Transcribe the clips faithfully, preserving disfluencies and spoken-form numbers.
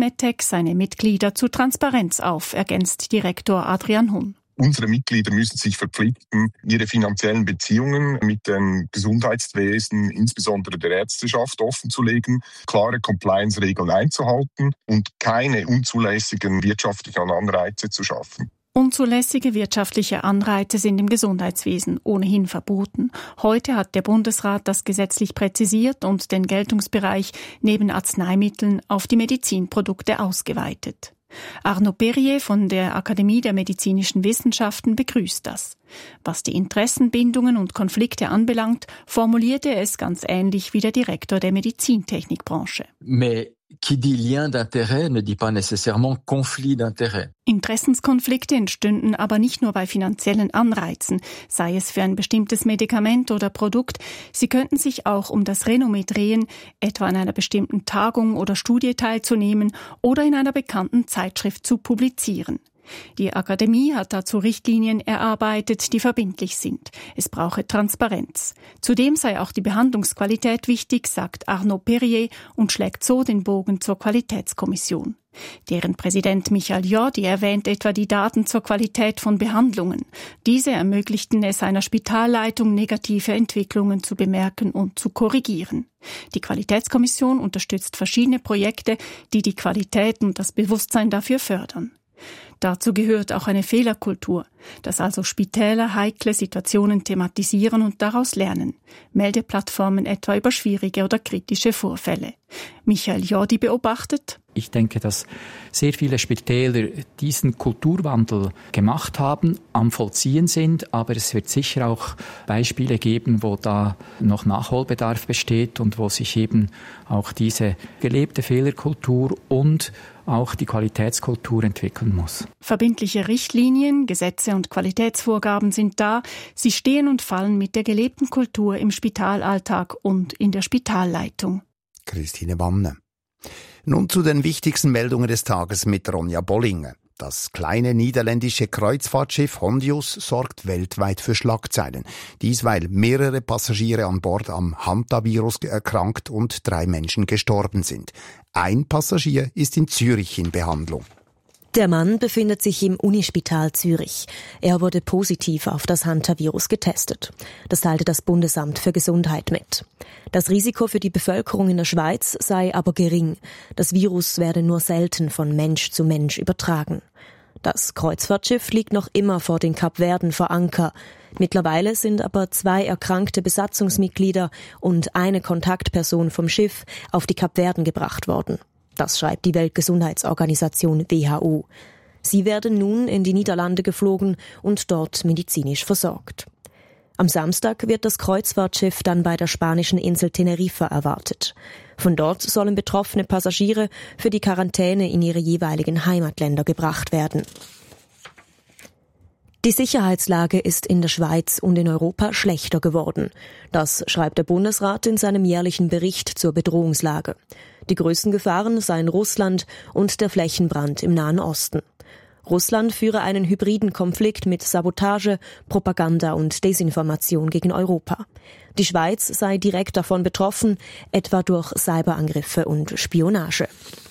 Medtech seine Mitglieder zu Transparenz auf, ergänzt Direktor Adrian Hun. Unsere Mitglieder müssen sich verpflichten, ihre finanziellen Beziehungen mit dem Gesundheitswesen, insbesondere der Ärzteschaft, offenzulegen, klare Compliance-Regeln einzuhalten und keine unzulässigen wirtschaftlichen Anreize zu schaffen. Unzulässige wirtschaftliche Anreize sind im Gesundheitswesen ohnehin verboten. Heute hat der Bundesrat das gesetzlich präzisiert und den Geltungsbereich neben Arzneimitteln auf die Medizinprodukte ausgeweitet. Arnaud Perrier von der Akademie der Medizinischen Wissenschaften begrüßt das. Was die Interessenbindungen und Konflikte anbelangt, formulierte er es ganz ähnlich wie der Direktor der Medizintechnikbranche. Mais qui dit lien d'intérêt ne dit pas nécessairement conflit d'intérêt. Interessenskonflikte entstünden aber nicht nur bei finanziellen Anreizen, sei es für ein bestimmtes Medikament oder Produkt. Sie könnten sich auch um das Renommee drehen, etwa an einer bestimmten Tagung oder Studie teilzunehmen oder in einer bekannten Zeitschrift zu publizieren. Die Akademie hat dazu Richtlinien erarbeitet, die verbindlich sind. Es brauche Transparenz. Zudem sei auch die Behandlungsqualität wichtig, sagt Arnaud Perrier und schlägt so den Bogen zur Qualitätskommission. Deren Präsident Michael Jordi erwähnt etwa die Daten zur Qualität von Behandlungen. Diese ermöglichten es einer Spitalleitung, negative Entwicklungen zu bemerken und zu korrigieren. Die Qualitätskommission unterstützt verschiedene Projekte, die die Qualität und das Bewusstsein dafür fördern. Dazu gehört auch eine Fehlerkultur, dass also Spitäler heikle Situationen thematisieren und daraus lernen. Meldeplattformen etwa über schwierige oder kritische Vorfälle. Michael Jordi beobachtet: Ich denke, dass sehr viele Spitäler diesen Kulturwandel gemacht haben, am Vollziehen sind, aber es wird sicher auch Beispiele geben, wo da noch Nachholbedarf besteht und wo sich eben auch diese gelebte Fehlerkultur und auch die Qualitätskultur entwickeln muss. Verbindliche Richtlinien, Gesetze und Qualitätsvorgaben sind da. Sie stehen und fallen mit der gelebten Kultur im Spitalalltag und in der Spitalleitung. Christine Wanne. Nun zu den wichtigsten Meldungen des Tages mit Ronja Bollinger. Das kleine niederländische Kreuzfahrtschiff Hondius sorgt weltweit für Schlagzeilen. Dies, weil mehrere Passagiere an Bord am Hantavirus erkrankt und drei Menschen gestorben sind. Ein Passagier ist in Zürich in Behandlung. Der Mann befindet sich im Unispital Zürich. Er wurde positiv auf das Hantavirus getestet. Das teilte das Bundesamt für Gesundheit mit. Das Risiko für die Bevölkerung in der Schweiz sei aber gering. Das Virus werde nur selten von Mensch zu Mensch übertragen. Das Kreuzfahrtschiff liegt noch immer vor den Kapverden vor Anker. Mittlerweile sind aber zwei erkrankte Besatzungsmitglieder und eine Kontaktperson vom Schiff auf die Kapverden gebracht worden. Das schreibt die Weltgesundheitsorganisation W H O. Sie werden nun in die Niederlande geflogen und dort medizinisch versorgt. Am Samstag wird das Kreuzfahrtschiff dann bei der spanischen Insel Teneriffa erwartet. Von dort sollen betroffene Passagiere für die Quarantäne in ihre jeweiligen Heimatländer gebracht werden. Die Sicherheitslage ist in der Schweiz und in Europa schlechter geworden. Das schreibt der Bundesrat in seinem jährlichen Bericht zur Bedrohungslage. Die größten Gefahren seien Russland und der Flächenbrand im Nahen Osten. Russland führe einen hybriden Konflikt mit Sabotage, Propaganda und Desinformation gegen Europa. Die Schweiz sei direkt davon betroffen, etwa durch Cyberangriffe und Spionage.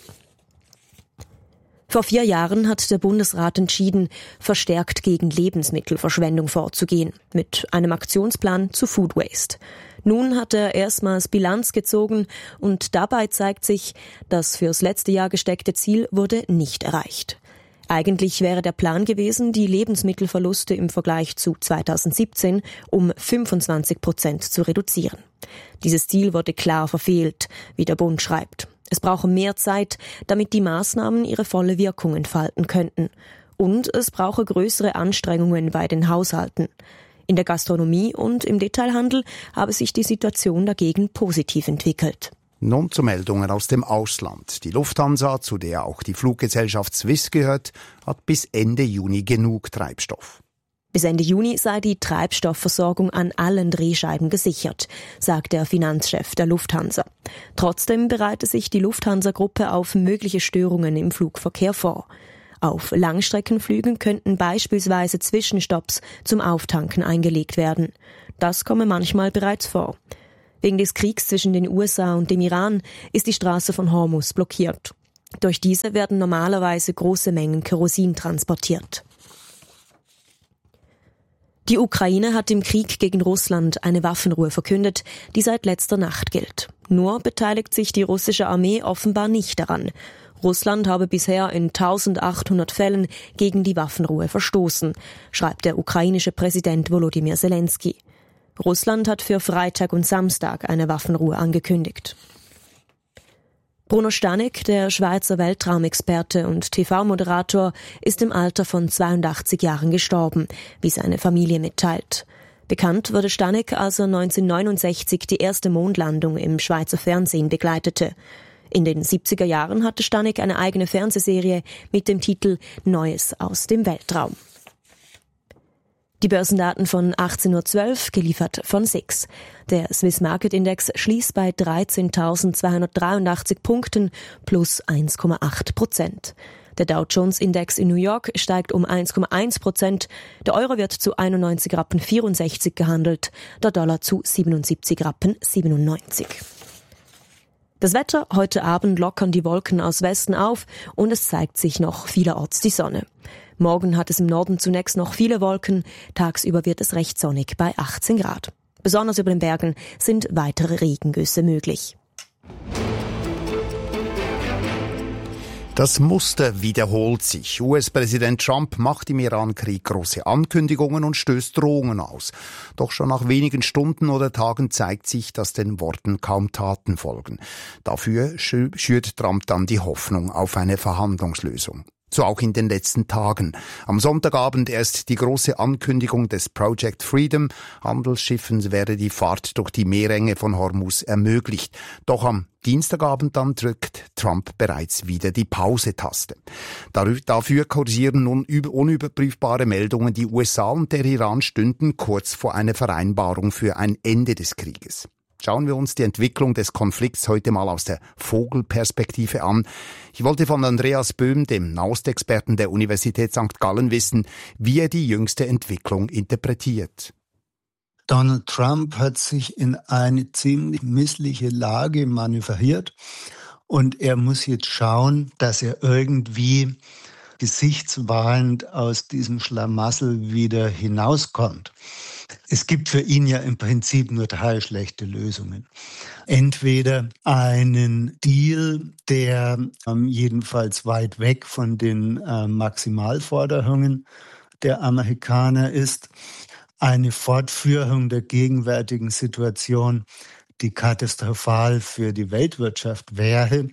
Vor vier Jahren hat der Bundesrat entschieden, verstärkt gegen Lebensmittelverschwendung vorzugehen, mit einem Aktionsplan zu Food Waste. Nun hat er erstmals Bilanz gezogen und dabei zeigt sich, das fürs letzte Jahr gesteckte Ziel wurde nicht erreicht. Eigentlich wäre der Plan gewesen, die Lebensmittelverluste im Vergleich zu zweitausendsiebzehn um fünfundzwanzig Prozent zu reduzieren. Dieses Ziel wurde klar verfehlt, wie der Bund schreibt. Es brauche mehr Zeit, damit die Maßnahmen ihre volle Wirkung entfalten könnten. Und es brauche größere Anstrengungen bei den Haushalten. In der Gastronomie und im Detailhandel habe sich die Situation dagegen positiv entwickelt. Nun zu Meldungen aus dem Ausland. Die Lufthansa, zu der auch die Fluggesellschaft Swiss gehört, hat bis Ende Juni genug Treibstoff. Bis Ende Juni sei die Treibstoffversorgung an allen Drehscheiben gesichert, sagt der Finanzchef der Lufthansa. Trotzdem bereite sich die Lufthansa-Gruppe auf mögliche Störungen im Flugverkehr vor. Auf Langstreckenflügen könnten beispielsweise Zwischenstopps zum Auftanken eingelegt werden. Das komme manchmal bereits vor. Wegen des Kriegs zwischen den U S A und dem Iran ist die Straße von Hormuz blockiert. Durch diese werden normalerweise große Mengen Kerosin transportiert. Die Ukraine hat im Krieg gegen Russland eine Waffenruhe verkündet, die seit letzter Nacht gilt. Nur beteiligt sich die russische Armee offenbar nicht daran. Russland habe bisher in eintausendachthundert Fällen gegen die Waffenruhe verstoßen, schreibt der ukrainische Präsident Volodymyr Zelensky. Russland hat für Freitag und Samstag eine Waffenruhe angekündigt. Bruno Stanek, der Schweizer Weltraumexperte und T V-Moderator, ist im Alter von zweiundachtzig Jahren gestorben, wie seine Familie mitteilt. Bekannt wurde Stanek, als er neunzehnhundertneunundsechzig die erste Mondlandung im Schweizer Fernsehen begleitete. In den siebziger Jahren hatte Stanek eine eigene Fernsehserie mit dem Titel Neues aus dem Weltraum. Die Börsendaten von achtzehn Uhr zwölf, geliefert von S I X. Der Swiss Market Index schließt bei dreizehntausendzweihundertdreiundachtzig Punkten plus eins Komma acht Prozent. Der Dow Jones Index in New York steigt um eins Komma eins Prozent. Der Euro wird zu einundneunzig Rappen vierundsechzig gehandelt, der Dollar zu siebenundsiebzig Rappen siebenundneunzig. Das Wetter: Heute Abend lockern die Wolken aus Westen auf und es zeigt sich noch vielerorts die Sonne. Morgen hat es im Norden zunächst noch viele Wolken, tagsüber wird es recht sonnig bei achtzehn Grad. Besonders über den Bergen sind weitere Regengüsse möglich. Das Muster wiederholt sich. U S-Präsident Trump macht im Iran-Krieg große Ankündigungen und stößt Drohungen aus. Doch schon nach wenigen Stunden oder Tagen zeigt sich, dass den Worten kaum Taten folgen. Dafür schürt Trump dann die Hoffnung auf eine Verhandlungslösung. So auch in den letzten Tagen. Am Sonntagabend erst die große Ankündigung des Project Freedom. Handelsschiffen werde die Fahrt durch die Meerenge von Hormuz ermöglicht. Doch am Dienstagabend dann drückt Trump bereits wieder die Pause-Taste. Dafür kursieren nun unüberprüfbare Meldungen, die U S A und der Iran stünden kurz vor einer Vereinbarung für ein Ende des Krieges. Schauen wir uns die Entwicklung des Konflikts heute mal aus der Vogelperspektive an. Ich wollte von Andreas Böhm, dem Nahostexperten der Universität Sankt Gallen, wissen, wie er die jüngste Entwicklung interpretiert. Donald Trump hat sich in eine ziemlich missliche Lage manövriert und er muss jetzt schauen, dass er irgendwie gesichtswahrend aus diesem Schlamassel wieder hinauskommt. Es gibt für ihn ja im Prinzip nur drei schlechte Lösungen. Entweder einen Deal, der ähm, jedenfalls weit weg von den äh, Maximalforderungen der Amerikaner ist, eine Fortführung der gegenwärtigen Situation, die katastrophal für die Weltwirtschaft wäre,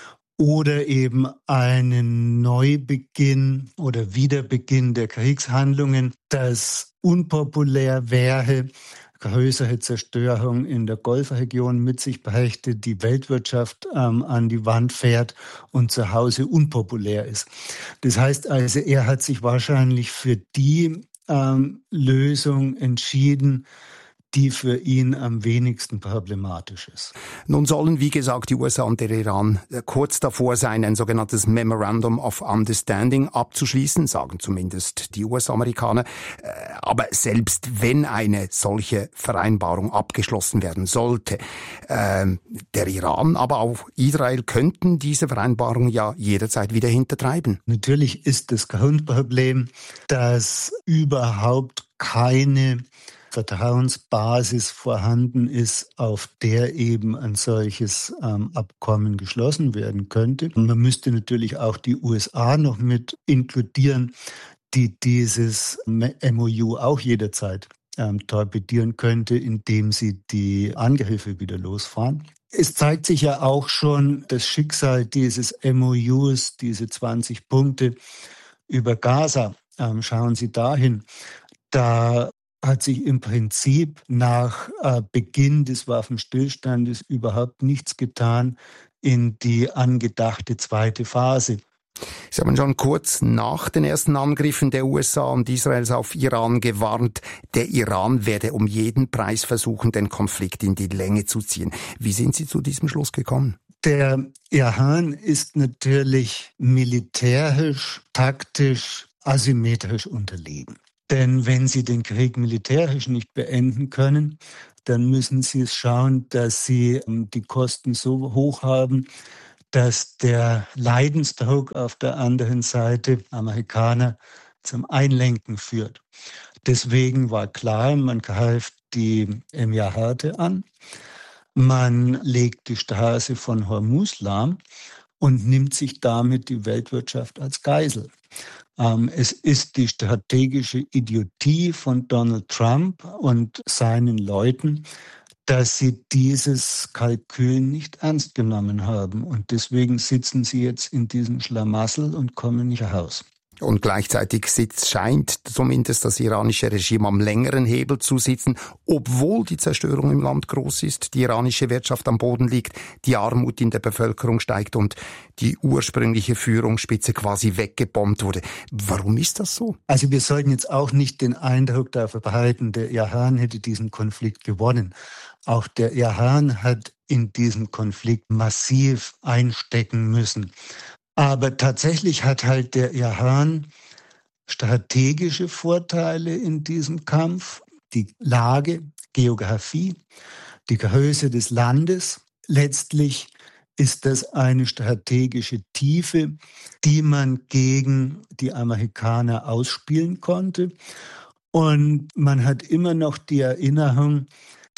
oder eben einen Neubeginn oder Wiederbeginn der Kriegshandlungen, das unpopulär wäre, größere Zerstörung in der Golfregion mit sich brächte, die Weltwirtschaft ähm, an die Wand fährt und zu Hause unpopulär ist. Das heißt also, er hat sich wahrscheinlich für die ähm, Lösung entschieden, die für ihn am wenigsten problematisch ist. Nun sollen, wie gesagt, die U S A und der Iran kurz davor sein, ein sogenanntes Memorandum of Understanding abzuschließen, sagen zumindest die U S-Amerikaner. Aber selbst wenn eine solche Vereinbarung abgeschlossen werden sollte, äh, der Iran, aber auch Israel könnten diese Vereinbarung ja jederzeit wieder hintertreiben. Natürlich ist das Grundproblem, dass überhaupt keine Vertrauensbasis vorhanden ist, auf der eben ein solches ähm, Abkommen geschlossen werden könnte. Und man müsste natürlich auch die U S A noch mit inkludieren, die dieses M O U auch jederzeit ähm, torpedieren könnte, indem sie die Angriffe wieder losfahren. Es zeigt sich ja auch schon das Schicksal dieses M O Us, diese zwanzig Punkte über Gaza. Ähm, schauen Sie dahin. Da hat sich im Prinzip nach äh, Beginn des Waffenstillstandes überhaupt nichts getan in die angedachte zweite Phase. Sie haben schon kurz nach den ersten Angriffen der U S A und Israels auf Iran gewarnt, der Iran werde um jeden Preis versuchen, den Konflikt in die Länge zu ziehen. Wie sind Sie zu diesem Schluss gekommen? Der Iran ist natürlich militärisch, taktisch, asymmetrisch unterlegen. Denn wenn sie den Krieg militärisch nicht beenden können, dann müssen sie es schauen, dass sie die Kosten so hoch haben, dass der Leidensdruck auf der anderen Seite Amerikaner zum Einlenken führt. Deswegen war klar, man greift die Emirat an, man legt die Straße von Hormuz lahm und nimmt sich damit die Weltwirtschaft als Geisel. Ähm, es ist die strategische Idiotie von Donald Trump und seinen Leuten, dass sie dieses Kalkül nicht ernst genommen haben. Und deswegen sitzen sie jetzt in diesem Schlamassel und kommen nicht raus. Und gleichzeitig sitzt, scheint zumindest das iranische Regime am längeren Hebel zu sitzen, obwohl die Zerstörung im Land groß ist, die iranische Wirtschaft am Boden liegt, die Armut in der Bevölkerung steigt und die ursprüngliche Führungsspitze quasi weggebombt wurde. Warum ist das so? Also wir sollten jetzt auch nicht den Eindruck dafür behalten, der Iran hätte diesen Konflikt gewonnen. Auch der Iran hat in diesem Konflikt massiv einstecken müssen. Aber tatsächlich hat halt der Iran strategische Vorteile in diesem Kampf. Die Lage, Geografie, die Größe des Landes. Letztlich ist das eine strategische Tiefe, die man gegen die Amerikaner ausspielen konnte. Und man hat immer noch die Erinnerung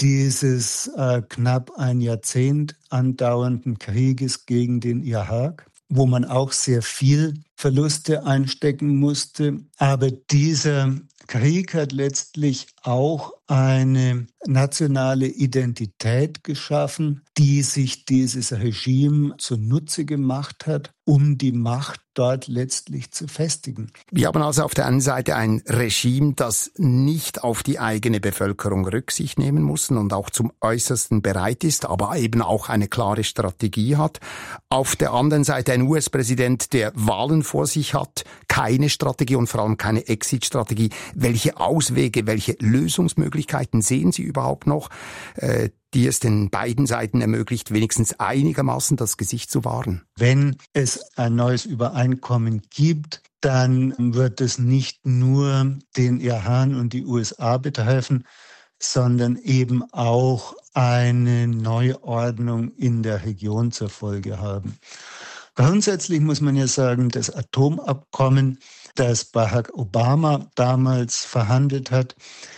dieses äh, knapp ein Jahrzehnt andauernden Krieges gegen den Irak, wo man auch sehr viel Verluste einstecken musste. Aber dieser Krieg hat letztlich auch eine nationale Identität geschaffen, die sich dieses Regime zunutze gemacht hat, um die Macht dort letztlich zu festigen. Wir haben also auf der einen Seite ein Regime, das nicht auf die eigene Bevölkerung Rücksicht nehmen muss und auch zum Äußersten bereit ist, aber eben auch eine klare Strategie hat. Auf der anderen Seite ein U S-Präsident, der Wahlen vor sich hat, keine Strategie und vor allem keine Exit-Strategie. Welche Auswege, welche Lösungsmöglichkeiten sehen Sie überhaupt noch, äh, die es den beiden Seiten ermöglicht, wenigstens einigermaßen das Gesicht zu wahren? Wenn es ein neues Übereinkommen gibt, dann wird es nicht nur den Iran und die U S A betreffen, sondern eben auch eine Neuordnung in der Region zur Folge haben. Grundsätzlich muss man ja sagen, das Atomabkommen, das Barack Obama damals verhandelt hat,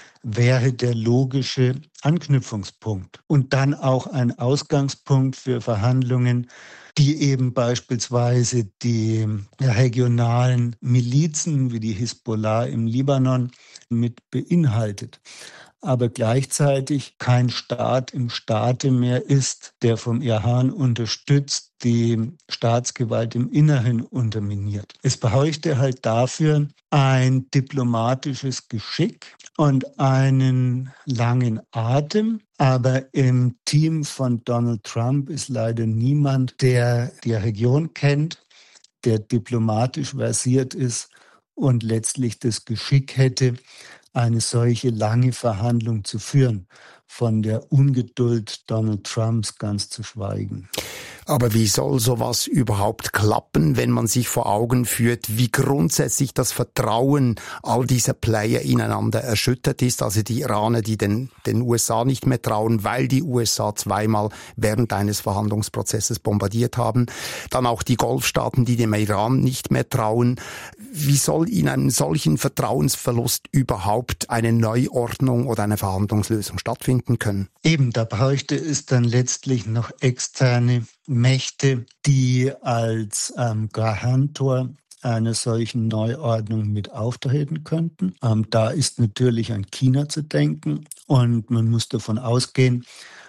wäre der logische Anknüpfungspunkt und dann auch ein Ausgangspunkt für Verhandlungen, die eben beispielsweise die regionalen Milizen wie die Hisbollah im Libanon mit beinhaltet. Aber gleichzeitig kein Staat im Staate mehr ist, der vom Iran unterstützt, die Staatsgewalt im Inneren unterminiert. Es bräuchte halt dafür ein diplomatisches Geschick und einen langen Atem. Aber im Team von Donald Trump ist leider niemand, der die Region kennt, der diplomatisch versiert ist und letztlich das Geschick hätte, eine solche lange Verhandlung zu führen, von der Ungeduld Donald Trumps ganz zu schweigen. Aber wie soll sowas überhaupt klappen, wenn man sich vor Augen führt, wie grundsätzlich das Vertrauen all dieser Player ineinander erschüttert ist? Also die Iraner, die den, den U S A nicht mehr trauen, weil die U S A zweimal während eines Verhandlungsprozesses bombardiert haben. Dann auch die Golfstaaten, die dem Iran nicht mehr trauen. Wie soll in einem solchen Vertrauensverlust überhaupt eine Neuordnung oder eine Verhandlungslösung stattfinden können? Eben, da bräuchte es dann letztlich noch externe Mächte, die als ähm, Garantor einer solchen Neuordnung mit auftreten könnten. Ähm, da ist natürlich an China zu denken und man muss davon ausgehen,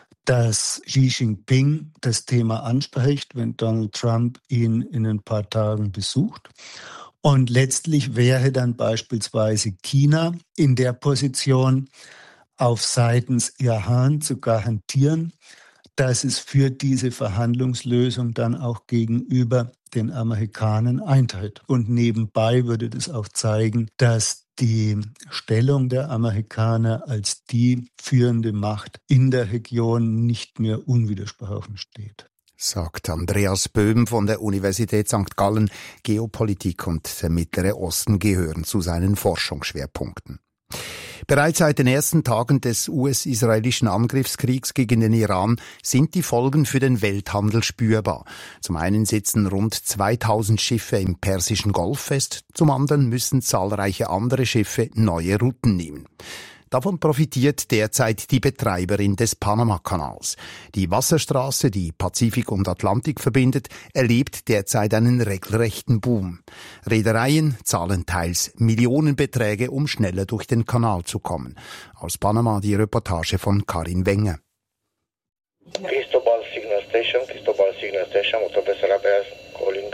dass Xi Jinping das Thema anspricht, wenn Donald Trump ihn in ein paar Tagen besucht. Und letztlich wäre dann beispielsweise China in der Position, auf seitens Iran zu garantieren, dass es für diese Verhandlungslösung dann auch gegenüber den Amerikanern eintritt. Und nebenbei würde das auch zeigen, dass die Stellung der Amerikaner als die führende Macht in der Region nicht mehr unwidersprochen steht. Sagt Andreas Böhm von der Universität Sankt Gallen. Geopolitik und der Mittlere Osten gehören zu seinen Forschungsschwerpunkten. Bereits seit den ersten Tagen des U S-israelischen Angriffskriegs gegen den Iran sind die Folgen für den Welthandel spürbar. Zum einen sitzen rund zweitausend Schiffe im Persischen Golf fest, zum anderen müssen zahlreiche andere Schiffe neue Routen nehmen. Davon profitiert derzeit die Betreiberin des Panama-Kanals. Die Wasserstraße, die Pazifik und Atlantik verbindet, erlebt derzeit einen regelrechten Boom. Reedereien zahlen teils Millionenbeträge, um schneller durch den Kanal zu kommen. Aus Panama die Reportage von Karin Wenger. Cristobal Signal Station, Cristobal Signal Station, calling.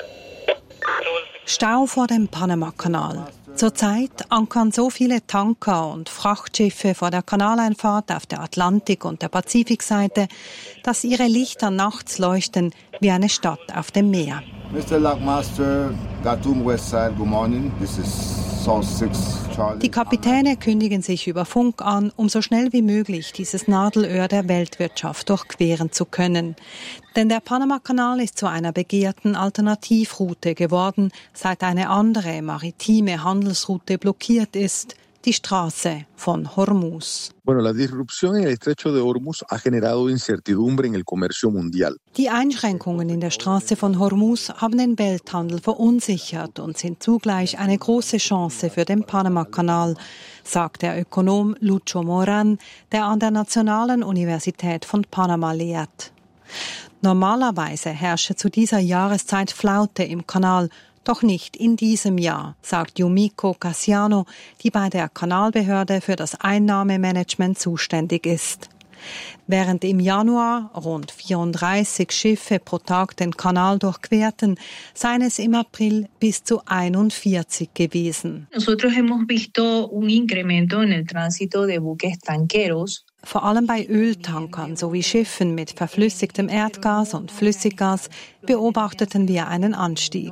Stau vor dem Panama-Kanal. Zurzeit ankern so viele Tanker und Frachtschiffe vor der Kanaleinfahrt auf der Atlantik- und der Pazifikseite, dass ihre Lichter nachts leuchten wie eine Stadt auf dem Meer. Mister Lockmaster, Gatun Westside, good morning. This is South six Charlie. Die Kapitäne kündigen sich über Funk an, um so schnell wie möglich dieses Nadelöhr der Weltwirtschaft durchqueren zu können. Denn der Panama-Kanal ist zu einer begehrten Alternativroute geworden, seit eine andere maritime Handelsroute blockiert ist, die Straße von Hormuz. Bueno, la disrupción en el estrecho de Hormuz ha generado incertidumbre en el comercio mundial. Die Einschränkungen in der Straße von Hormuz haben den Welthandel verunsichert und sind zugleich eine große Chance für den Panama-Kanal, sagt der Ökonom Lucho Moran, der an der Nationalen Universität von Panama lehrt. Normalerweise herrsche zu dieser Jahreszeit Flaute im Kanal, doch nicht in diesem Jahr, sagt Yumiko Cassiano, die bei der Kanalbehörde für das Einnahmemanagement zuständig ist. Während im Januar rund vierunddreißig Schiffe pro Tag den Kanal durchquerten, seien es im April bis zu einundvierzig gewesen. Nosotros hemos visto un incremento en el tránsito de buques tanqueros. Vor allem bei Öltankern sowie Schiffen mit verflüssigtem Erdgas und Flüssiggas beobachteten wir einen Anstieg.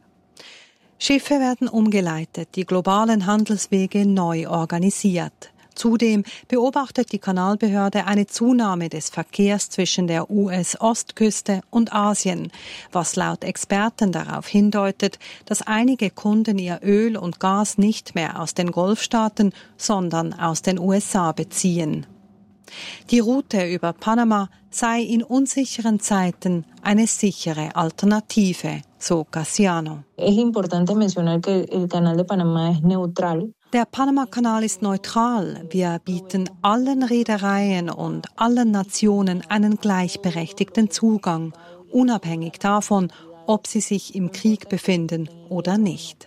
Schiffe werden umgeleitet, die globalen Handelswege neu organisiert. Zudem beobachtet die Kanalbehörde eine Zunahme des Verkehrs zwischen der U S-Ostküste und Asien, was laut Experten darauf hindeutet, dass einige Kunden ihr Öl und Gas nicht mehr aus den Golfstaaten, sondern aus den U S A beziehen. Die Route über Panama sei in unsicheren Zeiten eine sichere Alternative, so Cassiano. Es importante mencionar que el canal de Panamá es neutral. Der Panama-Kanal ist neutral. Wir bieten allen Reedereien und allen Nationen einen gleichberechtigten Zugang, unabhängig davon, ob sie sich im Krieg befinden oder nicht.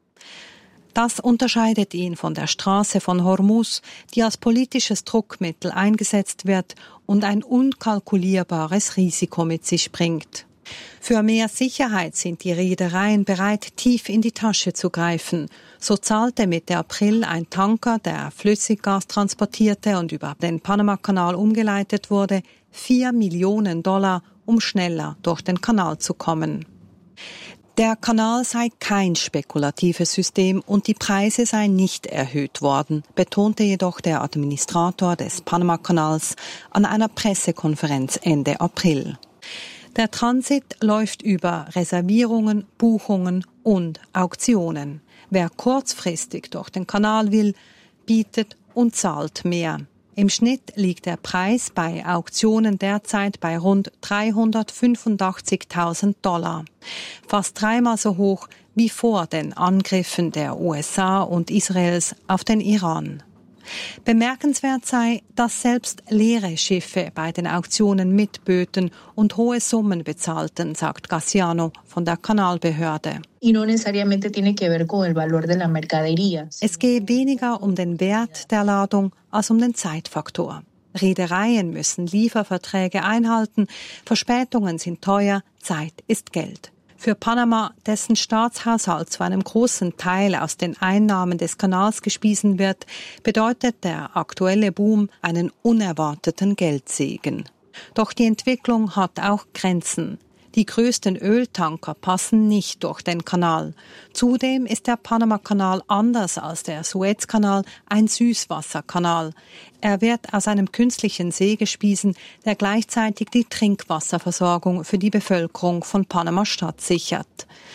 Das unterscheidet ihn von der Straße von Hormuz, die als politisches Druckmittel eingesetzt wird und ein unkalkulierbares Risiko mit sich bringt. Für mehr Sicherheit sind die Reedereien bereit, tief in die Tasche zu greifen. So zahlte Mitte April ein Tanker, der Flüssiggas transportierte und über den Panama-Kanal umgeleitet wurde, vier Millionen Dollar, um schneller durch den Kanal zu kommen. Der Kanal sei kein spekulatives System und die Preise seien nicht erhöht worden, betonte jedoch der Administrator des Panama-Kanals an einer Pressekonferenz Ende April. Der Transit läuft über Reservierungen, Buchungen und Auktionen. Wer kurzfristig durch den Kanal will, bietet und zahlt mehr. Im Schnitt liegt der Preis bei Auktionen derzeit bei rund dreihundertfünfundachtzigtausend Dollar. Fast dreimal so hoch wie vor den Angriffen der U S A und Israels auf den Iran. Bemerkenswert sei, dass selbst leere Schiffe bei den Auktionen mitböten und hohe Summen bezahlten, sagt Cassiano von der Kanalbehörde. Y no necesariamente tiene que ver con el valor de la mercadería. Es gehe weniger um den Wert der Ladung als um den Zeitfaktor. Reedereien müssen Lieferverträge einhalten, Verspätungen sind teuer, Zeit ist Geld. Für Panama, dessen Staatshaushalt zu einem großen Teil aus den Einnahmen des Kanals gespiesen wird, bedeutet der aktuelle Boom einen unerwarteten Geldsegen. Doch die Entwicklung hat auch Grenzen. Die größten Öltanker passen nicht durch den Kanal. Zudem ist der Panama-Kanal anders als der Suezkanal ein Süßwasserkanal. Er wird aus einem künstlichen See gespiesen, der gleichzeitig die Trinkwasserversorgung für die Bevölkerung von Panama-Stadt sichert.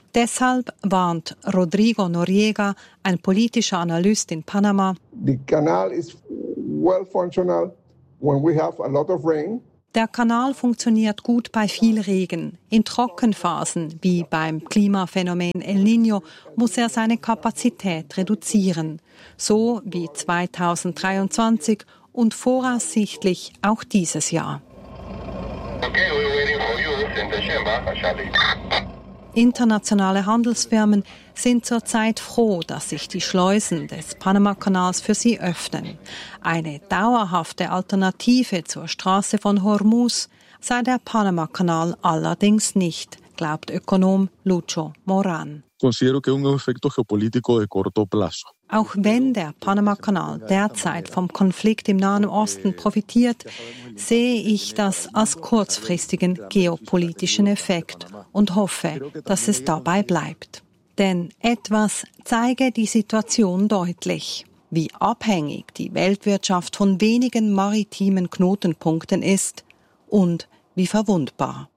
Deshalb warnt Rodrigo Noriega, ein politischer Analyst in Panama, The canal is well functional when we have a lot of rain. der Kanal funktioniert gut bei viel Regen. In Trockenphasen, wie beim Klimaphänomen El Niño, muss er seine Kapazität reduzieren. So wie zweitausenddreiundzwanzig und voraussichtlich auch dieses Jahr. Okay, we're waiting for you in the chamber, Charlie. Internationale Handelsfirmen sind zurzeit froh, dass sich die Schleusen des Panamakanals für sie öffnen. Eine dauerhafte Alternative zur Straße von Hormuz sei der Panamakanal allerdings nicht, glaubt Ökonom Lucho Moran. Considero que es un efecto geopolítico de corto plazo. Auch wenn der Panamakanal derzeit vom Konflikt im Nahen Osten profitiert, sehe ich das als kurzfristigen geopolitischen Effekt und hoffe, dass es dabei bleibt. Denn etwas zeige die Situation deutlich, wie abhängig die Weltwirtschaft von wenigen maritimen Knotenpunkten ist und wie verwundbar.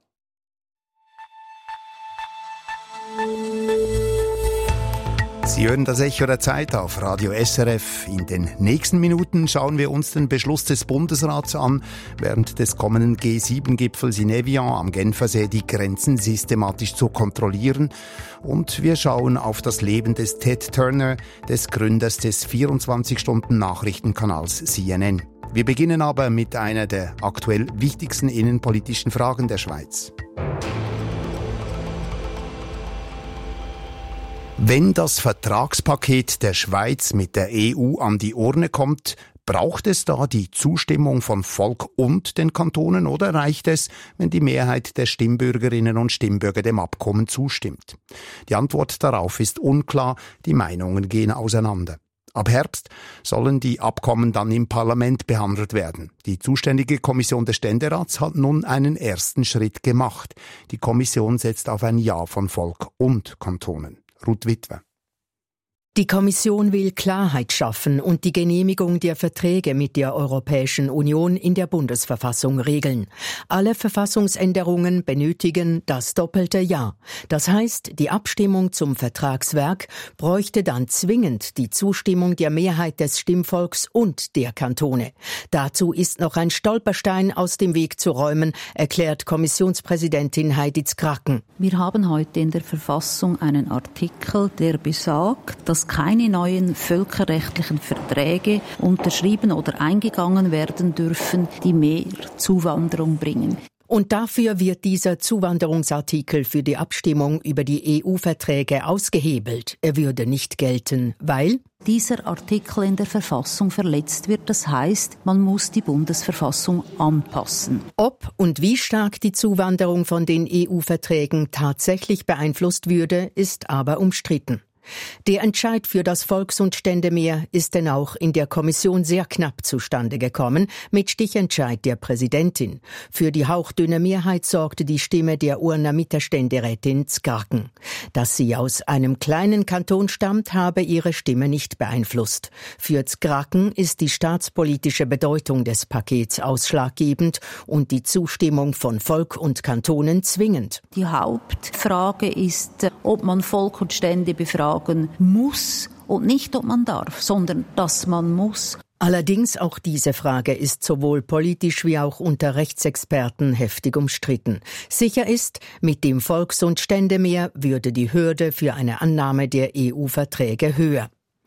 Sie hören das Echo der Zeit auf Radio S R F. In den nächsten Minuten schauen wir uns den Beschluss des Bundesrats an, während des kommenden G sieben Gipfels in Evian am Genfersee die Grenzen systematisch zu kontrollieren. Und wir schauen auf das Leben des Ted Turner, des Gründers des vierundzwanzig-Stunden-Nachrichtenkanals C N N. Wir beginnen aber mit einer der aktuell wichtigsten innenpolitischen Fragen der Schweiz. Wenn das Vertragspaket der Schweiz mit der E U an die Urne kommt, braucht es da die Zustimmung von Volk und den Kantonen oder reicht es, wenn die Mehrheit der Stimmbürgerinnen und Stimmbürger dem Abkommen zustimmt? Die Antwort darauf ist unklar, die Meinungen gehen auseinander. Ab Herbst sollen die Abkommen dann im Parlament behandelt werden. Die zuständige Kommission des Ständerats hat nun einen ersten Schritt gemacht. Die Kommission setzt auf ein Ja von Volk und Kantonen. Ruth Witwer. Die Kommission will Klarheit schaffen und die Genehmigung der Verträge mit der Europäischen Union in der Bundesverfassung regeln. Alle Verfassungsänderungen benötigen das doppelte Ja. Das heißt, die Abstimmung zum Vertragswerk bräuchte dann zwingend die Zustimmung der Mehrheit des Stimmvolks und der Kantone. Dazu ist noch ein Stolperstein aus dem Weg zu räumen, erklärt Kommissionspräsidentin Heidi Zkraken. Wir haben heute in der Verfassung einen Artikel, der besagt, dass keine neuen völkerrechtlichen Verträge unterschrieben oder eingegangen werden dürfen, die mehr Zuwanderung bringen. Und dafür wird dieser Zuwanderungsartikel für die Abstimmung über die E U-Verträge ausgehebelt. Er würde nicht gelten, weil dieser Artikel in der Verfassung verletzt wird. Das heißt, man muss die Bundesverfassung anpassen. Ob und wie stark die Zuwanderung von den E U-Verträgen tatsächlich beeinflusst würde, ist aber umstritten. Der Entscheid für das Volks- und Ständemehr ist denn auch in der Kommission sehr knapp zustande gekommen, mit Stichentscheid der Präsidentin. Für die hauchdünne Mehrheit sorgte die Stimme der Urner Mittelständerätin Zkraken. Dass sie aus einem kleinen Kanton stammt, habe ihre Stimme nicht beeinflusst. Für Zkraken ist die staatspolitische Bedeutung des Pakets ausschlaggebend und die Zustimmung von Volk und Kantonen zwingend. Die Hauptfrage ist, ob man Volk und Stände befragen muss und nicht, ob man darf, sondern dass man muss. Allerdings auch diese Frage ist sowohl politisch wie auch unter Rechtsexperten heftig umstritten. Sicher ist, mit dem Volks- und Ständemehr würde die Hürde für eine Annahme der E U-Verträge höher.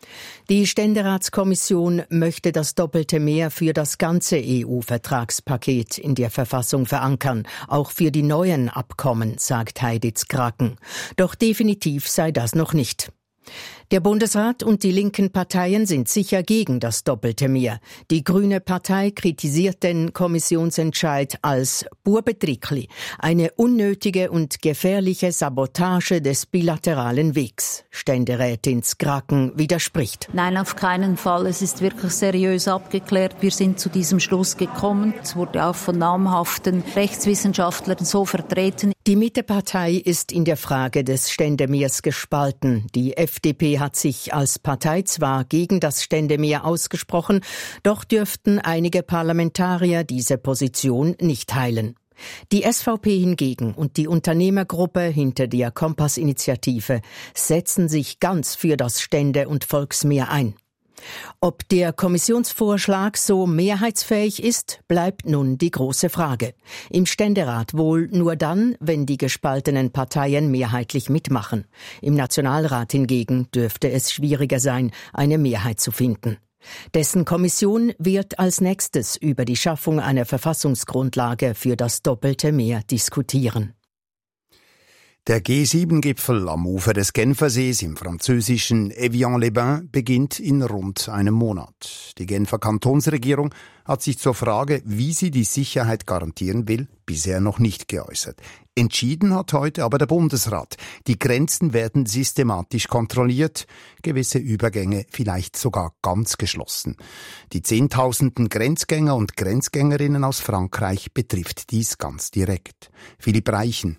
Die Ständeratskommission möchte das doppelte Mehr für das ganze E U-Vertragspaket in der Verfassung verankern, auch für die neuen Abkommen, sagt Heidi Zkraken. Doch definitiv sei das noch nicht. Der Bundesrat und die linken Parteien sind sicher gegen das doppelte Mehr. Die Grüne Partei kritisiert den Kommissionsentscheid als «Burbetrickli», eine unnötige und gefährliche Sabotage des bilateralen Wegs. Ständerätin Zkraken widerspricht. Nein, auf keinen Fall. Es ist wirklich seriös abgeklärt. Wir sind zu diesem Schluss gekommen. Es wurde auch von namhaften Rechtswissenschaftlern so vertreten. Die Mittepartei ist in der Frage des Ständemehrs gespalten. Die F D P hat sich als Partei zwar gegen das Ständemehr ausgesprochen, doch dürften einige Parlamentarier diese Position nicht teilen. Die S V P hingegen und die Unternehmergruppe hinter der Kompass-Initiative setzen sich ganz für das Stände- und Volksmeer ein. Ob der Kommissionsvorschlag so mehrheitsfähig ist, bleibt nun die große Frage. Im Ständerat wohl nur dann, wenn die gespaltenen Parteien mehrheitlich mitmachen. Im Nationalrat hingegen dürfte es schwieriger sein, eine Mehrheit zu finden. Dessen Kommission wird als nächstes über die Schaffung einer Verfassungsgrundlage für das doppelte Meer diskutieren. Der G sieben Gipfel am Ufer des Genfersees im französischen Evian-les-Bains beginnt in rund einem Monat. Die Genfer Kantonsregierung hat sich zur Frage, wie sie die Sicherheit garantieren will, bisher noch nicht geäußert. Entschieden hat heute aber der Bundesrat. Die Grenzen werden systematisch kontrolliert, gewisse Übergänge vielleicht sogar ganz geschlossen. Die Zehntausenden Grenzgänger und Grenzgängerinnen aus Frankreich betrifft dies ganz direkt. Philipp Reichen.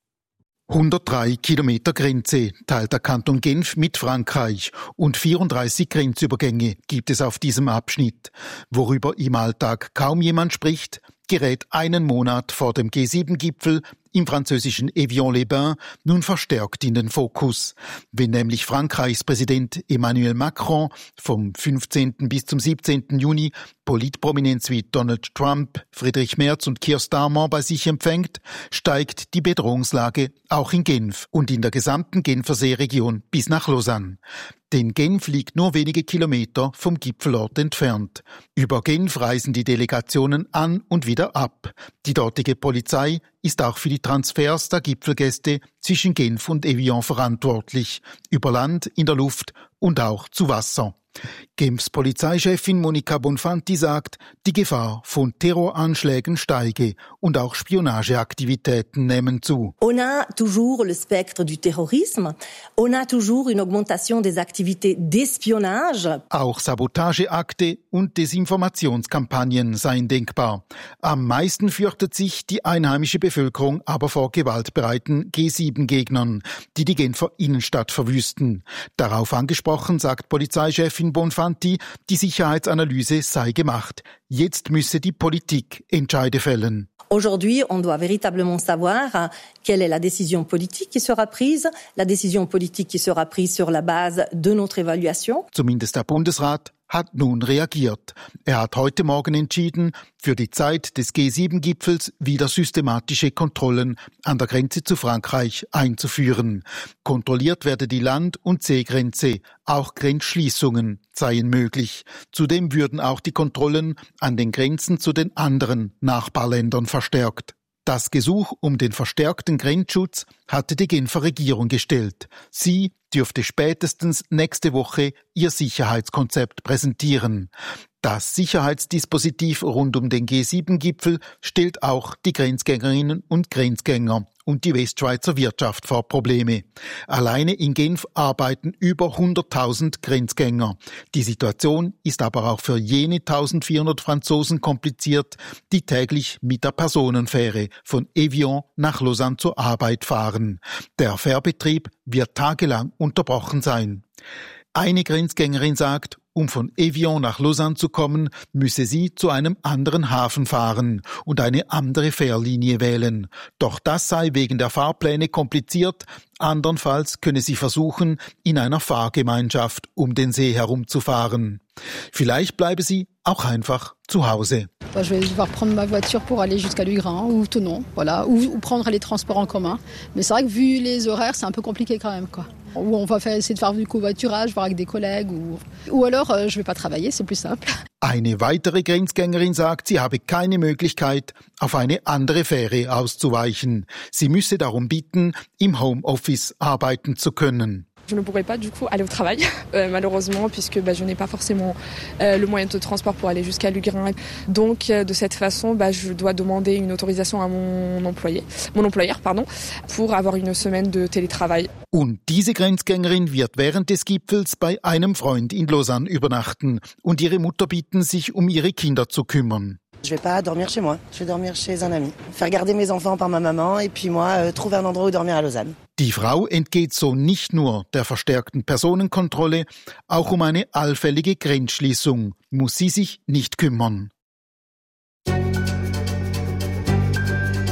hundertdrei Kilometer Grenze teilt der Kanton Genf mit Frankreich und vierunddreißig Grenzübergänge gibt es auf diesem Abschnitt. Worüber im Alltag kaum jemand spricht, gerät einen Monat vor dem G sieben Gipfel im französischen Evian-les-Bains nun verstärkt in den Fokus. Wenn nämlich Frankreichs Präsident Emmanuel Macron vom fünfzehnten bis zum siebzehnten Juni Politprominenz wie Donald Trump, Friedrich Merz und Keir Starmer bei sich empfängt, steigt die Bedrohungslage auch in Genf und in der gesamten Genferseeregion bis nach Lausanne. Denn Genf liegt nur wenige Kilometer vom Gipfelort entfernt. Über Genf reisen die Delegationen an und wieder ab. Die dortige Polizei ist auch für die Transfers der Gipfelgäste zwischen Genf und Evian verantwortlich, über Land, in der Luft und auch zu Wasser. Genfs Polizeichefin Monica Bonfanti sagt, die Gefahr von Terroranschlägen steige und auch Spionageaktivitäten nehmen zu. On a toujours le spectre du terrorisme, on a toujours une augmentation des activités d'espionnage. Auch Sabotageakte und Desinformationskampagnen seien denkbar. Am meisten fürchtet sich die einheimische Bevölkerung aber vor gewaltbereiten G sieben Gegnern, die die Genfer Innenstadt verwüsten. Darauf angesprochen sagt Polizeichefin Bonfanti, die Sicherheitsanalyse sei gemacht. Jetzt müsse die Politik Entscheide fällen. Aujourd'hui, on doit véritablement savoir quelle est la décision politique qui sera prise, la décision politique qui sera prise sur la base de notre évaluation. Zumindest der Bundesrat hat nun reagiert. Er hat heute Morgen entschieden, für die Zeit des G sieben Gipfels wieder systematische Kontrollen an der Grenze zu Frankreich einzuführen. Kontrolliert werde die Land- und Seegrenze, auch Grenzschließungen seien möglich. Zudem würden auch die Kontrollen an den Grenzen zu den anderen Nachbarländern verstärkt. Das Gesuch um den verstärkten Grenzschutz hatte die Genfer Regierung gestellt. Sie dürfte spätestens nächste Woche ihr Sicherheitskonzept präsentieren. Das Sicherheitsdispositiv rund um den G sieben Gipfel stellt auch die Grenzgängerinnen und Grenzgänger und die Westschweizer Wirtschaft vor Probleme. Alleine in Genf arbeiten über hunderttausend Grenzgänger. Die Situation ist aber auch für jene eintausendvierhundert Franzosen kompliziert, die täglich mit der Personenfähre von Evian nach Lausanne zur Arbeit fahren. Der Fährbetrieb wird tagelang unterbrochen sein. Eine Grenzgängerin sagt, um von Evian nach Lausanne zu kommen, müsse sie zu einem anderen Hafen fahren und eine andere Fährlinie wählen. Doch das sei wegen der Fahrpläne kompliziert. Andernfalls könne sie versuchen, in einer Fahrgemeinschaft um den See herumzufahren. Vielleicht bleibe sie auch einfach zu Hause. Je vais devoir prendre ma voiture pour aller jusqu'à Lugrin ou Thonon, voilà, ou, ou prendre les transports en commun. Mais c'est vrai que vu les horaires, c'est un peu compliqué quand même, quoi. Ou on va faire, essayer de faire du covoiturage, voir avec des collègues, ou, ou alors euh, je vais pas travailler, c'est plus simple. Eine weitere Grenzgängerin sagt, sie habe keine Möglichkeit, auf eine andere Fähre auszuweichen. Sie müsse darum bitten, im Homeoffice arbeiten zu können. Je ne pourrais pas du coup aller au travail, euh, malheureusement, puisque bah, je n'ai pas forcément euh, le moyen de transport pour aller jusqu'à Lugrin. Donc euh, de cette façon, bah, je dois demander une autorisation à mon employé, mon employeur, pardon, pour avoir une semaine de télétravail. Und diese Grenzgängerin wird während des Gipfels bei einem Freund in Lausanne übernachten und ihre Mutter bitten, sich um ihre Kinder zu kümmern. Je vais pas dormir chez moi, je vais dormir chez un ami. Faire garder mes enfants par ma maman et puis moi euh, trouver un endroit où dormir à Lausanne. Die Frau entgeht so nicht nur der verstärkten Personenkontrolle, auch um eine allfällige Grenzschließung muss sie sich nicht kümmern.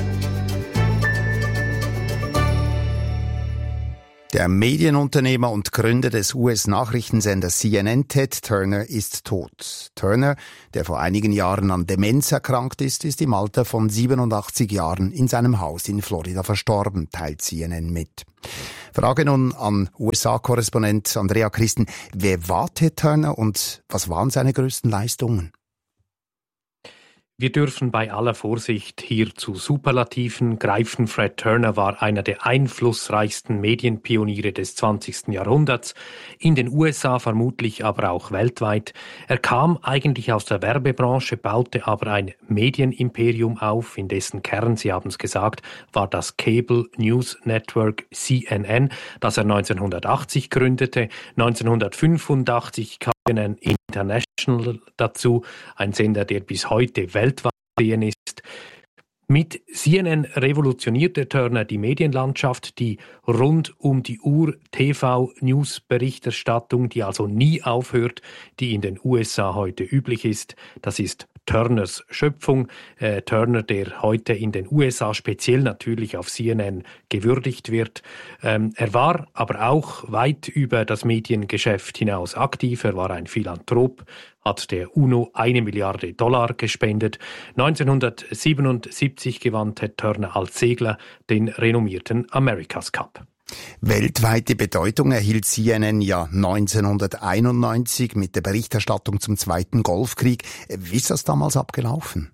Der Medienunternehmer und Gründer des U S-Nachrichtensenders C N N, Ted Turner, ist tot. Turner, der vor einigen Jahren an Demenz erkrankt ist, ist im Alter von siebenundachtzig Jahren in seinem Haus in Florida verstorben, teilt C N N mit. Frage nun an U S A-Korrespondent Andrea Christen. Wer war Ted Turner und was waren seine größten Leistungen? Wir dürfen bei aller Vorsicht hier zu Superlativen greifen. Fred Turner war einer der einflussreichsten Medienpioniere des zwanzigsten Jahrhunderts, in den U S A vermutlich, aber auch weltweit. Er kam eigentlich aus der Werbebranche, baute aber ein Medienimperium auf, in dessen Kern, Sie haben es gesagt, war das Cable News Network C N N, das er neunzehnhundertachtzig gründete. neunzehnhundertfünfundachtzig kam C N N International dazu, ein Sender, der bis heute weltweit gesehen ist. Mit C N N revolutionierte Turner die Medienlandschaft, die rund um die Uhr T V-News-Berichterstattung, die also nie aufhört, die in den U S A heute üblich ist. Das ist Turners Schöpfung. Äh, Turner, der heute in den U S A speziell natürlich auf C N N gewürdigt wird. Ähm, er war aber auch weit über das Mediengeschäft hinaus aktiv. Er war ein Philanthrop, hat der UNO eine Milliarde Dollar gespendet. neunzehnhundertsiebenundsiebzig gewann Ted Turner als Segler den renommierten America's Cup. Weltweite Bedeutung erhielt C N N ja neunzehnhunderteinundneunzig mit der Berichterstattung zum Zweiten Golfkrieg. Wie ist das damals abgelaufen?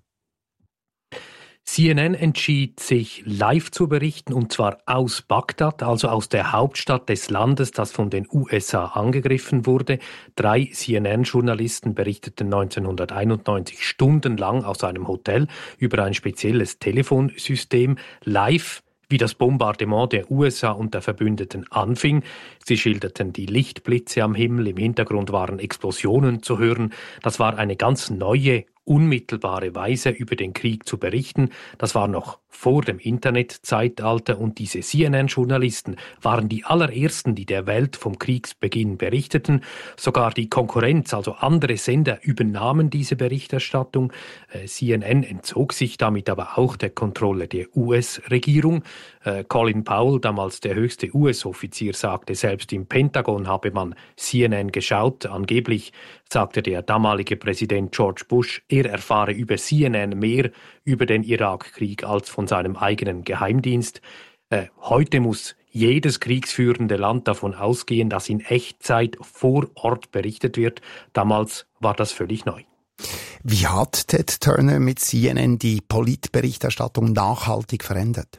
C N N entschied sich, live zu berichten, und zwar aus Bagdad, also aus der Hauptstadt des Landes, das von den U S A angegriffen wurde. Drei C N N-Journalisten berichteten neunzehnhunderteinundneunzig stundenlang aus einem Hotel über ein spezielles Telefonsystem live, wie das Bombardement der U S A und der Verbündeten anfing. Sie schilderten die Lichtblitze am Himmel, im Hintergrund waren Explosionen zu hören. Das war eine ganz neue, unmittelbare Weise, über den Krieg zu berichten. Das war noch vor dem Internetzeitalter, und diese C N N-Journalisten waren die allerersten, die der Welt vom Kriegsbeginn berichteten. Sogar die Konkurrenz, also andere Sender, übernahmen diese Berichterstattung. Äh, C N N entzog sich damit aber auch der Kontrolle der U S-Regierung. Äh, Colin Powell, damals der höchste U S-Offizier, sagte, selbst im Pentagon habe man C N N geschaut. Angeblich sagte der damalige Präsident George Bush, er erfahre über C N N mehr über den Irakkrieg als von seinem eigenen Geheimdienst. Äh, heute muss jedes kriegsführende Land davon ausgehen, dass in Echtzeit vor Ort berichtet wird. Damals war das völlig neu. Wie hat Ted Turner mit C N N die Politberichterstattung nachhaltig verändert?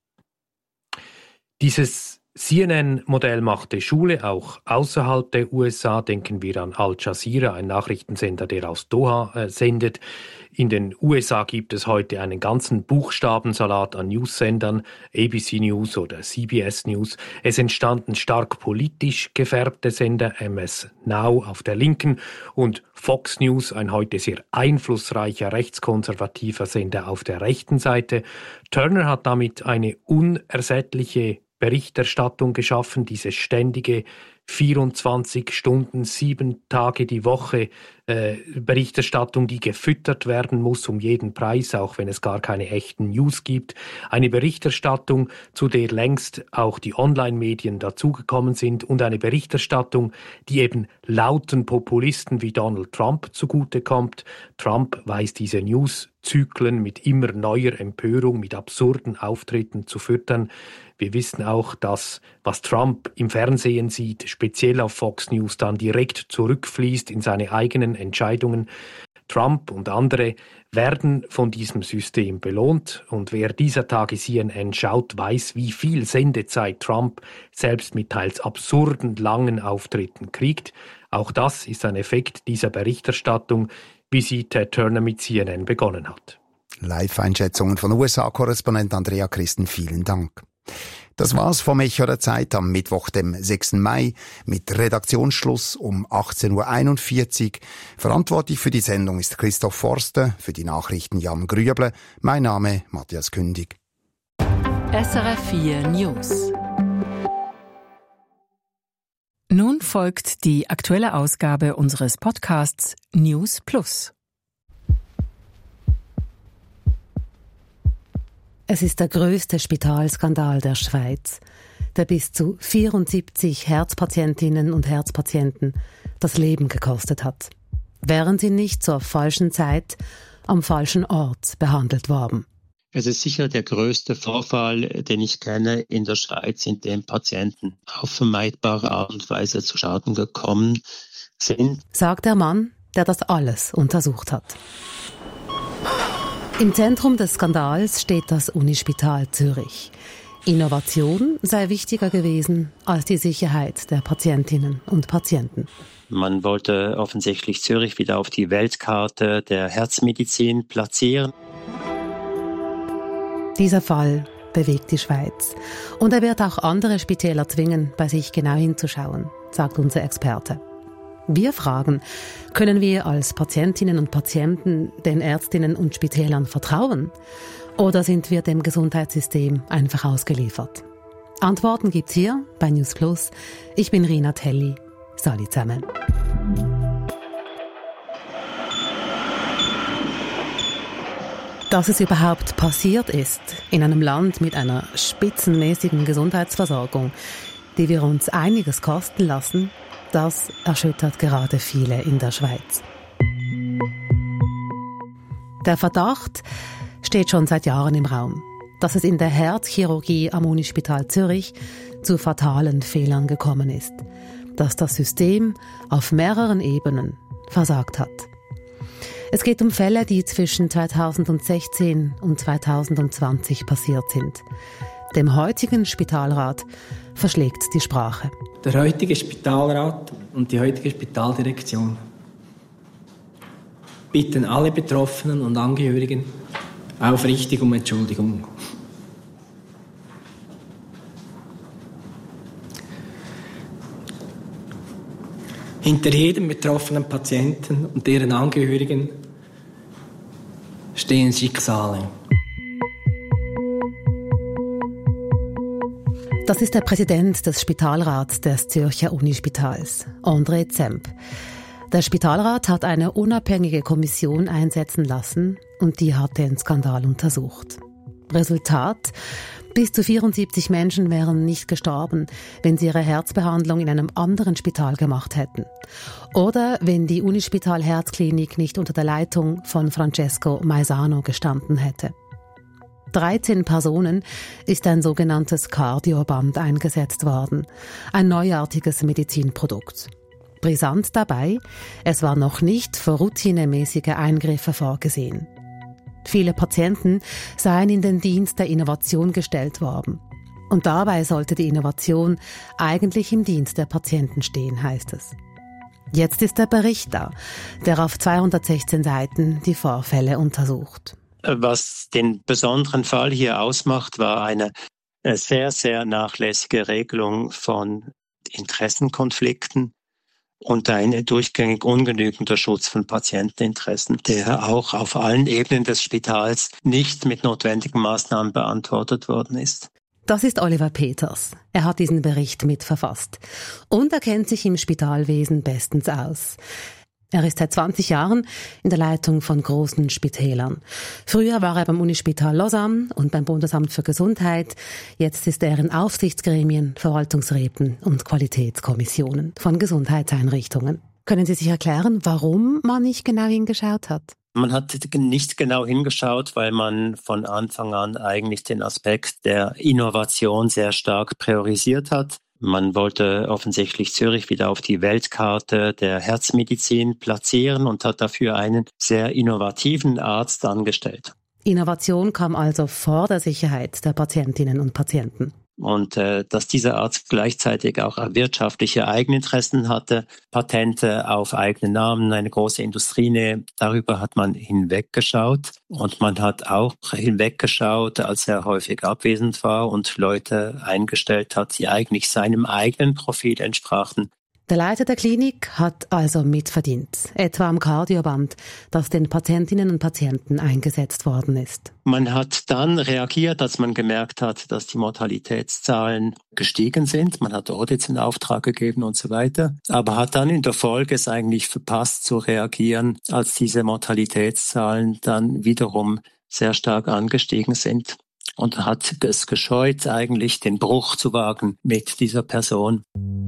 Dieses C N N-Modell machte Schule, auch außerhalb der U S A. Denken wir an Al Jazeera, ein Nachrichtensender, der aus Doha äh, sendet. In den U S A gibt es heute einen ganzen Buchstabensalat an News-Sendern, A B C News oder C B S News. Es entstanden stark politisch gefärbte Sender, M S Now auf der linken und Fox News, ein heute sehr einflussreicher rechtskonservativer Sender auf der rechten Seite. Turner hat damit eine unersättliche Berichterstattung geschaffen, diese ständige vierundzwanzig Stunden, sieben Tage die Woche äh, Berichterstattung, die gefüttert werden muss um jeden Preis, auch wenn es gar keine echten News gibt. Eine Berichterstattung, zu der längst auch die Online-Medien dazugekommen sind, und eine Berichterstattung, die eben lauten Populisten wie Donald Trump zugutekommt. Trump weiß diese News-Zyklen mit immer neuer Empörung, mit absurden Auftritten zu füttern. Wir wissen auch, dass was Trump im Fernsehen sieht, speziell auf Fox News, dann direkt zurückfließt in seine eigenen Entscheidungen. Trump und andere werden von diesem System belohnt, und wer dieser Tage C N N schaut, weiß, wie viel Sendezeit Trump selbst mit teils absurden langen Auftritten kriegt. Auch das ist ein Effekt dieser Berichterstattung, wie sie Ted Turner mit C N N begonnen hat. Live-Einschätzungen von U S A-Korrespondent Andrea Christen, vielen Dank. Das war's vom Echo der Zeit am Mittwoch, dem sechsten Mai, mit Redaktionsschluss um achtzehn Uhr einundvierzig. Verantwortlich für die Sendung ist Christoph Forster, für die Nachrichten Jan Grüble. Mein Name Matthias Kündig. S R F vier News. Nun folgt die aktuelle Ausgabe unseres Podcasts News Plus. Es ist der größte Spitalskandal der Schweiz. der bis zu vierundsiebzig Herzpatientinnen und Herzpatienten das Leben gekostet hat, wären sie nicht zur falschen Zeit am falschen Ort behandelt worden. Es ist sicher der größte Vorfall, den ich kenne in der Schweiz, in dem Patienten auf vermeidbare Art und Weise zu Schaden gekommen sind, sagt der Mann, der das alles untersucht hat. Im Zentrum des Skandals steht das Unispital Zürich. Innovation sei wichtiger gewesen als die Sicherheit der Patientinnen und Patienten. Man wollte offensichtlich Zürich wieder auf die Weltkarte der Herzmedizin platzieren. Dieser Fall bewegt die Schweiz. Und er wird auch andere Spitäler zwingen, bei sich genau hinzuschauen, sagt unser Experte. Wir fragen, können wir als Patientinnen und Patienten den Ärztinnen und Spitälern vertrauen? Oder sind wir dem Gesundheitssystem einfach ausgeliefert? Antworten gibt's hier bei News Plus. Ich bin Rina Telli. Salut zusammen. Dass es überhaupt passiert ist, in einem Land mit einer spitzenmäßigen Gesundheitsversorgung, die wir uns einiges kosten lassen, das erschüttert gerade viele in der Schweiz. Der Verdacht steht schon seit Jahren im Raum, dass es in der Herzchirurgie am Unispital Zürich zu fatalen Fehlern gekommen ist, dass das System auf mehreren Ebenen versagt hat. Es geht um Fälle, die zwischen zweitausendsechzehn und zweitausendzwanzig passiert sind. Dem heutigen Spitalrat verschlägt die Sprache. Der heutige Spitalrat und die heutige Spitaldirektion bitten alle Betroffenen und Angehörigen aufrichtig um Entschuldigung. Hinter jedem betroffenen Patienten und deren Angehörigen stehen Schicksale. Das ist der Präsident des Spitalrats des Zürcher Unispitals, André Zemp. Der Spitalrat hat eine unabhängige Kommission einsetzen lassen und die hat den Skandal untersucht. Resultat: Bis zu vierundsiebzig Menschen wären nicht gestorben, wenn sie ihre Herzbehandlung in einem anderen Spital gemacht hätten. Oder wenn die Unispital Herzklinik nicht unter der Leitung von Francesco Maisano gestanden hätte. dreizehn Personen ist ein sogenanntes Cardioband eingesetzt worden, ein neuartiges Medizinprodukt. Brisant dabei, es war noch nicht für routinemäßige Eingriffe vorgesehen. Viele Patienten seien in den Dienst der Innovation gestellt worden. Und dabei sollte die Innovation eigentlich im Dienst der Patienten stehen, heißt es. Jetzt ist der Bericht da, der auf zweihundertsechzehn Seiten die Vorfälle untersucht. Was den besonderen Fall hier ausmacht, war eine sehr, sehr nachlässige Regelung von Interessenkonflikten und ein durchgängig ungenügender Schutz von Patienteninteressen, der auch auf allen Ebenen des Spitals nicht mit notwendigen Maßnahmen beantwortet worden ist. Das ist Oliver Peters. Er hat diesen Bericht mitverfasst. Und er kennt sich im Spitalwesen bestens aus. Er ist seit zwanzig Jahren in der Leitung von großen Spitälern. Früher war er beim Unispital Lausanne und beim Bundesamt für Gesundheit. Jetzt ist er in Aufsichtsgremien, Verwaltungsräten und Qualitätskommissionen von Gesundheitseinrichtungen. Können Sie sich erklären, warum man nicht genau hingeschaut hat? Man hat nicht genau hingeschaut, weil man von Anfang an eigentlich den Aspekt der Innovation sehr stark priorisiert hat. Man wollte offensichtlich Zürich wieder auf die Weltkarte der Herzmedizin platzieren und hat dafür einen sehr innovativen Arzt angestellt. Innovation kam also vor der Sicherheit der Patientinnen und Patienten. Und äh, dass dieser Arzt gleichzeitig auch wirtschaftliche Eigeninteressen hatte, Patente auf eigene Namen, eine große Industrienähe, darüber hat man hinweggeschaut. Und man hat auch hinweggeschaut, als er häufig abwesend war und Leute eingestellt hat, die eigentlich seinem eigenen Profil entsprachen. Der Leiter der Klinik hat also mitverdient, etwa am Cardioband, das den Patientinnen und Patienten eingesetzt worden ist. Man hat dann reagiert, als man gemerkt hat, dass die Mortalitätszahlen gestiegen sind. Man hat Audits in Auftrag gegeben und so weiter, aber hat dann in der Folge es eigentlich verpasst zu reagieren, als diese Mortalitätszahlen dann wiederum sehr stark angestiegen sind. und hat es gescheut, eigentlich den Bruch zu wagen mit dieser Person.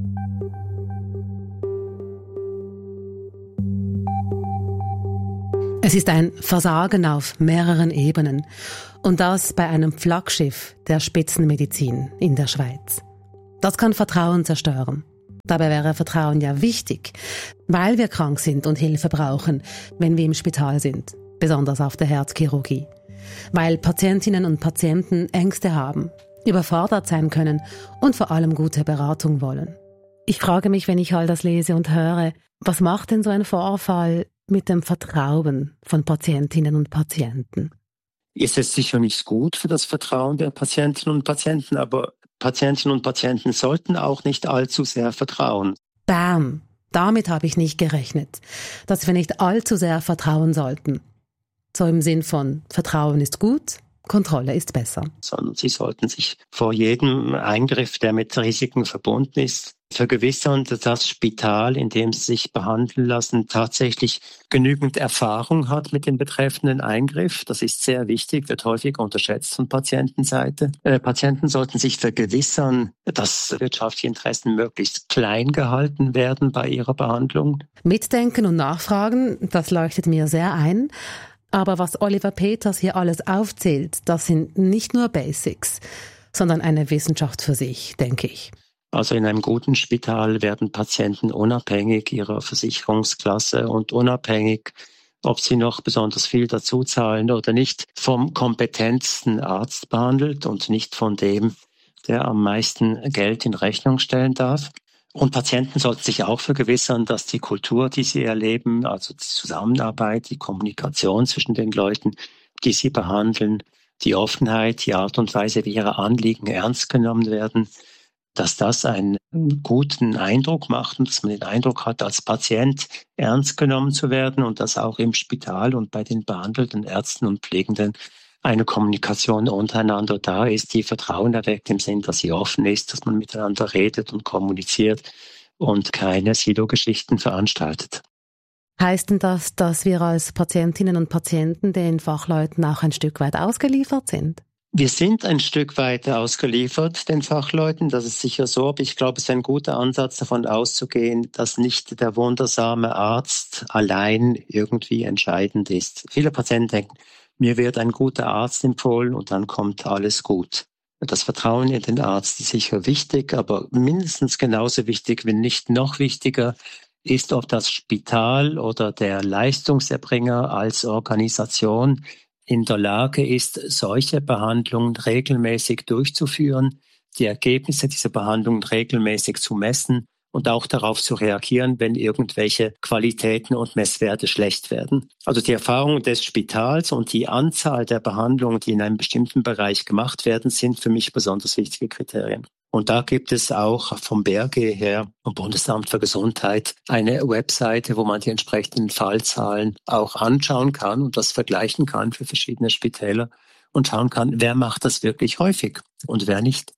Es ist ein Versagen auf mehreren Ebenen. Und das bei einem Flaggschiff der Spitzenmedizin in der Schweiz. Das kann Vertrauen zerstören. Dabei wäre Vertrauen ja wichtig, weil wir krank sind und Hilfe brauchen, wenn wir im Spital sind, besonders auf der Herzchirurgie. Weil Patientinnen und Patienten Ängste haben, überfordert sein können und vor allem gute Beratung wollen. Ich frage mich, wenn ich all das lese und höre, was macht denn so ein Vorfall mit dem Vertrauen von Patientinnen und Patienten? Ist es sicher nicht gut für das Vertrauen der Patientinnen und Patienten, aber Patientinnen und Patienten sollten auch nicht allzu sehr vertrauen. Bam! Damit habe ich nicht gerechnet, dass wir nicht allzu sehr vertrauen sollten. So im Sinn von Vertrauen ist gut, Kontrolle ist besser. Sondern sie sollten sich vor jedem Eingriff, der mit Risiken verbunden ist, vergewissern, dass das Spital, in dem sie sich behandeln lassen, tatsächlich genügend Erfahrung hat mit dem betreffenden Eingriff. Das ist sehr wichtig, wird häufig unterschätzt von Patientenseite. Äh, Patienten sollten sich vergewissern, dass wirtschaftliche Interessen möglichst klein gehalten werden bei ihrer Behandlung. Mitdenken und Nachfragen, das leuchtet mir sehr ein. Aber was Oliver Peters hier alles aufzählt, das sind nicht nur Basics, sondern eine Wissenschaft für sich, denke ich. Also in einem guten Spital werden Patienten unabhängig ihrer Versicherungsklasse und unabhängig, ob sie noch besonders viel dazu zahlen oder nicht, vom kompetentsten Arzt behandelt und nicht von dem, der am meisten Geld in Rechnung stellen darf. Und Patienten sollten sich auch vergewissern, dass die Kultur, die sie erleben, also die Zusammenarbeit, die Kommunikation zwischen den Leuten, die sie behandeln, die Offenheit, die Art und Weise, wie ihre Anliegen ernst genommen werden, dass das einen guten Eindruck macht und dass man den Eindruck hat, als Patient ernst genommen zu werden und dass auch im Spital und bei den behandelten Ärzten und Pflegenden eine Kommunikation untereinander da ist, die Vertrauen erweckt im Sinn, dass sie offen ist, dass man miteinander redet und kommuniziert und keine Silo-Geschichten veranstaltet. Heißt denn das, dass wir als Patientinnen und Patienten den Fachleuten auch ein Stück weit ausgeliefert sind? Wir sind ein Stück weit ausgeliefert den Fachleuten, das ist sicher so, aber ich glaube, es ist ein guter Ansatz, davon auszugehen, dass nicht der wundersame Arzt allein irgendwie entscheidend ist. Viele Patienten denken, mir wird ein guter Arzt empfohlen und dann kommt alles gut. Das Vertrauen in den Arzt ist sicher wichtig, aber mindestens genauso wichtig, wenn nicht noch wichtiger, ist, ob das Spital oder der Leistungserbringer als Organisation in der Lage ist, solche Behandlungen regelmäßig durchzuführen, die Ergebnisse dieser Behandlungen regelmäßig zu messen und auch darauf zu reagieren, wenn irgendwelche Qualitäten und Messwerte schlecht werden. Also die Erfahrung des Spitals und die Anzahl der Behandlungen, die in einem bestimmten Bereich gemacht werden, sind für mich besonders wichtige Kriterien. Und da gibt es auch vom B R G her, vom Bundesamt für Gesundheit, eine Webseite, wo man die entsprechenden Fallzahlen auch anschauen kann und das vergleichen kann für verschiedene Spitäler und schauen kann, wer macht das wirklich häufig und wer nicht.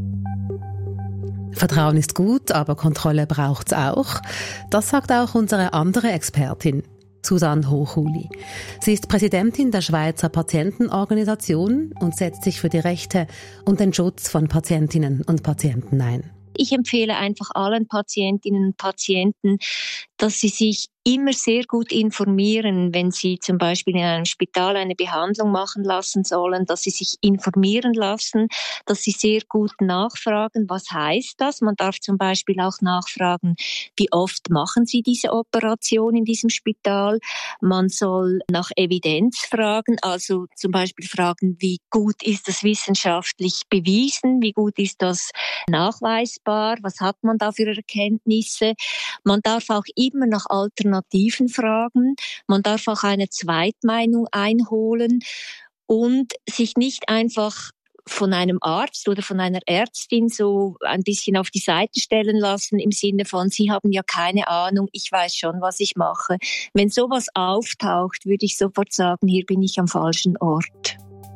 Vertrauen ist gut, aber Kontrolle braucht's auch. Das sagt auch unsere andere Expertin, Susanne Hochuli. Sie ist Präsidentin der Schweizer Patientenorganisation und setzt sich für die Rechte und den Schutz von Patientinnen und Patienten ein. Ich empfehle einfach allen Patientinnen und Patienten, dass sie sich immer sehr gut informieren, wenn sie zum Beispiel in einem Spital eine Behandlung machen lassen sollen, dass sie sich informieren lassen, dass sie sehr gut nachfragen, was heißt das? Man darf zum Beispiel auch nachfragen, wie oft machen sie diese Operation in diesem Spital? Man soll nach Evidenz fragen, also zum Beispiel fragen, wie gut ist das wissenschaftlich bewiesen? Wie gut ist das nachweisbar? Was hat man da für Erkenntnisse? Man darf auch immer nach Alternativen fragen. Man darf auch eine Zweitmeinung einholen und sich nicht einfach von einem Arzt oder von einer Ärztin so ein bisschen auf die Seite stellen lassen im Sinne von, Sie haben ja keine Ahnung, ich weiß schon, was ich mache. Wenn sowas auftaucht, würde ich sofort sagen, hier bin ich am falschen Ort.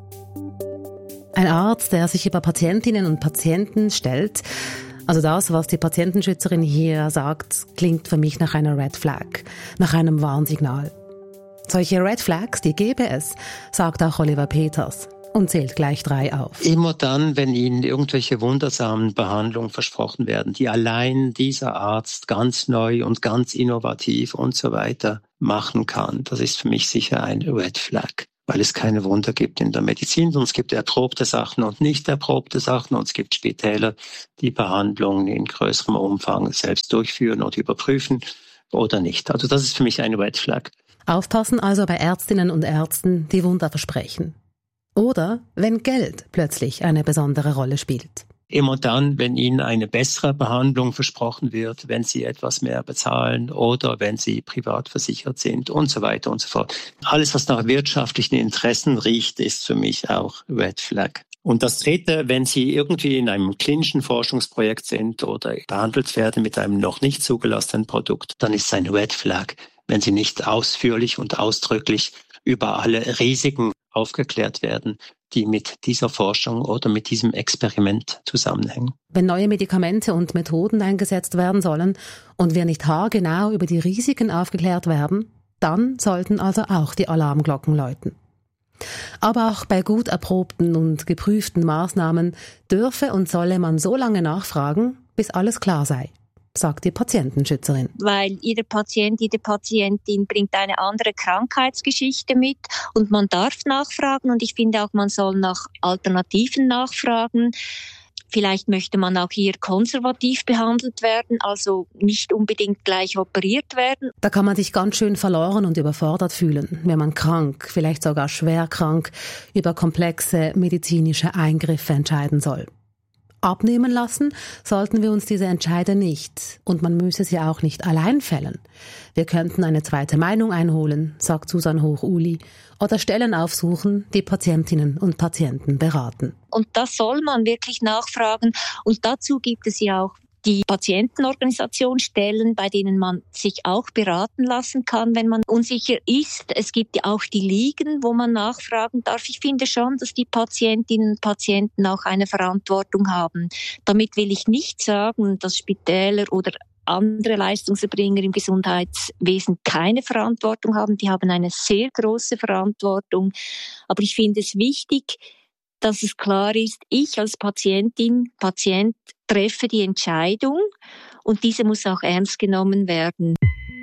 Ein Arzt, der sich über Patientinnen und Patienten stellt, also das, was die Patientenschützerin hier sagt, klingt für mich nach einer Red Flag, nach einem Warnsignal. Solche Red Flags, die gäbe es, sagt auch Oliver Peters. und zählt gleich drei auf. Immer dann, wenn Ihnen irgendwelche wundersamen Behandlungen versprochen werden, die allein dieser Arzt ganz neu und ganz innovativ und so weiter machen kann, das ist für mich sicher ein Red Flag, weil es keine Wunder gibt in der Medizin. Und es gibt erprobte Sachen und nicht erprobte Sachen. Und es gibt Spitäler, die Behandlungen in größerem Umfang selbst durchführen oder überprüfen oder nicht. Also das ist für mich ein Red Flag. Aufpassen also bei Ärztinnen und Ärzten, die Wunder versprechen. Oder wenn Geld plötzlich eine besondere Rolle spielt. Immer dann, wenn Ihnen eine bessere Behandlung versprochen wird, wenn Sie etwas mehr bezahlen oder wenn Sie privat versichert sind und so weiter und so fort. Alles, was nach wirtschaftlichen Interessen riecht, ist für mich auch Red Flag. Und das Dritte, wenn Sie irgendwie in einem klinischen Forschungsprojekt sind oder behandelt werden mit einem noch nicht zugelassenen Produkt, dann ist es ein Red Flag, wenn Sie nicht ausführlich und ausdrücklich über alle Risiken aufgeklärt werden, die mit dieser Forschung oder mit diesem Experiment zusammenhängen. Wenn neue Medikamente und Methoden eingesetzt werden sollen und wir nicht haargenau über die Risiken aufgeklärt werden, dann sollten also auch die Alarmglocken läuten. Aber auch bei gut erprobten und geprüften Maßnahmen dürfe und solle man so lange nachfragen, bis alles klar sei, sagt die Patientenschützerin. Weil jeder Patient, jede Patientin bringt eine andere Krankheitsgeschichte mit und man darf nachfragen und ich finde auch, man soll nach Alternativen nachfragen. Vielleicht möchte man auch hier konservativ behandelt werden, also nicht unbedingt gleich operiert werden. Da kann man sich ganz schön verloren und überfordert fühlen, wenn man krank, vielleicht sogar schwer krank, über komplexe medizinische Eingriffe entscheiden soll. Abnehmen lassen sollten wir uns diese Entscheide nicht und man müsse sie auch nicht allein fällen. Wir könnten eine zweite Meinung einholen, sagt Susan Hoch-Uli, oder Stellen aufsuchen, die Patientinnen und Patienten beraten. Und das soll man wirklich nachfragen und dazu gibt es ja auch die Patientenorganisation Stellen, bei denen man sich auch beraten lassen kann, wenn man unsicher ist. Es gibt ja auch die Ligen, wo man nachfragen darf. Ich finde schon, dass die Patientinnen und Patienten auch eine Verantwortung haben. Damit will ich nicht sagen, dass Spitäler oder andere Leistungserbringer im Gesundheitswesen keine Verantwortung haben. Die haben eine sehr große Verantwortung. Aber ich finde es wichtig, dass es klar ist, ich als Patientin, Patient treffe die Entscheidung und diese muss auch ernst genommen werden.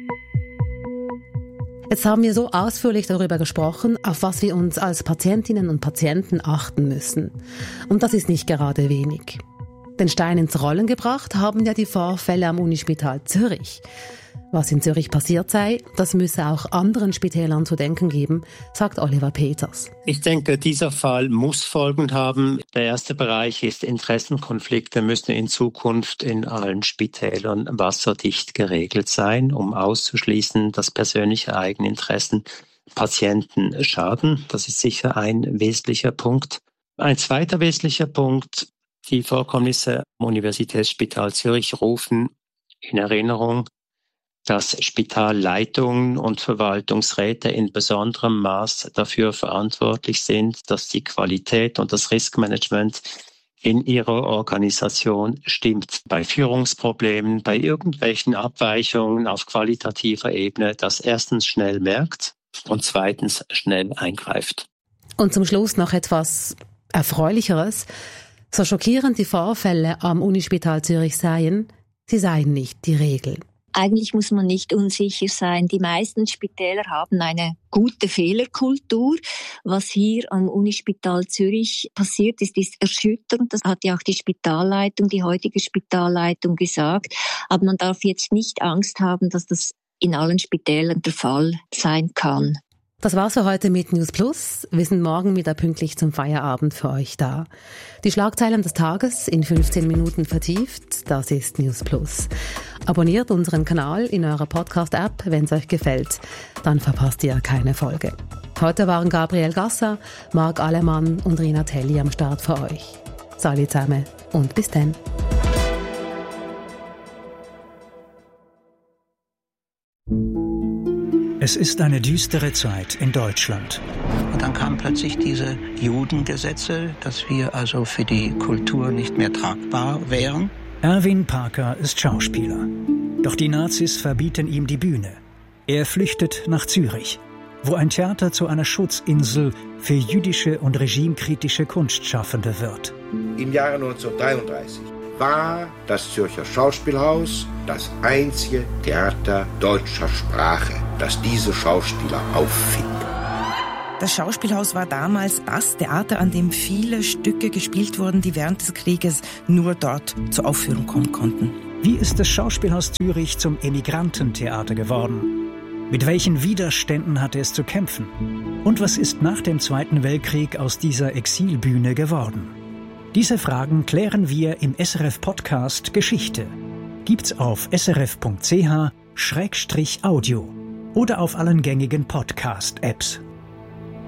Jetzt haben wir so ausführlich darüber gesprochen, auf was wir uns als Patientinnen und Patienten achten müssen. Und das ist nicht gerade wenig. Den Stein ins Rollen gebracht haben ja die Vorfälle am Unispital Zürich. Was in Zürich passiert sei, das müsse auch anderen Spitälern zu denken geben, sagt Oliver Peters. Ich denke, dieser Fall muss Folgen haben. Der erste Bereich ist, Interessenkonflikte müssen in Zukunft in allen Spitälern wasserdicht geregelt sein, um auszuschließen, dass persönliche Eigeninteressen Patienten schaden. Das ist sicher ein wesentlicher Punkt. Ein zweiter wesentlicher Punkt, die Vorkommnisse am Universitätsspital Zürich rufen in Erinnerung, dass Spitalleitungen und Verwaltungsräte in besonderem Maß dafür verantwortlich sind, dass die Qualität und das Riskmanagement in ihrer Organisation stimmt. Bei Führungsproblemen, bei irgendwelchen Abweichungen auf qualitativer Ebene, das erstens schnell merkt und zweitens schnell eingreift. Und zum Schluss noch etwas Erfreulicheres. So schockierend die Vorfälle am Unispital Zürich seien, sie seien nicht die Regel. Eigentlich muss man nicht unsicher sein. Die meisten Spitäler haben eine gute Fehlerkultur. Was hier am Unispital Zürich passiert ist, ist erschütternd. Das hat ja auch die Spitalleitung, die heutige Spitalleitung gesagt. Aber man darf jetzt nicht Angst haben, dass das in allen Spitälern der Fall sein kann. Das war's für heute mit News Plus. Wir sind morgen wieder pünktlich zum Feierabend für euch da. Die Schlagzeilen des Tages in fünfzehn Minuten vertieft, das ist News Plus. Abonniert unseren Kanal in eurer Podcast-App, wenn es euch gefällt. Dann verpasst ihr keine Folge. Heute waren Gabriel Gasser, Marc Alemann und Rina Telli am Start für euch. Salut zusammen und bis dann. Es ist eine düstere Zeit in Deutschland. Und dann kamen plötzlich diese Judengesetze, dass wir also für die Kultur nicht mehr tragbar wären. Erwin Parker ist Schauspieler. Doch die Nazis verbieten ihm die Bühne. Er flüchtet nach Zürich. wo ein Theater zu einer Schutzinsel für jüdische und regimekritische Kunstschaffende wird. Im Jahre neunzehnhundertdreiunddreißig war das Zürcher Schauspielhaus das einzige Theater deutscher Sprache, das diese Schauspieler auffing. Das Schauspielhaus war damals das Theater, an dem viele Stücke gespielt wurden, die während des Krieges nur dort zur Aufführung kommen konnten. Wie ist das Schauspielhaus Zürich zum Emigrantentheater geworden? Mit welchen Widerständen hatte es zu kämpfen? Und was ist nach dem Zweiten Weltkrieg aus dieser Exilbühne geworden? Diese Fragen klären wir im S R F-Podcast Geschichte. Gibt's auf s r f punkt c h schrägstrich audio oder auf allen gängigen Podcast-Apps.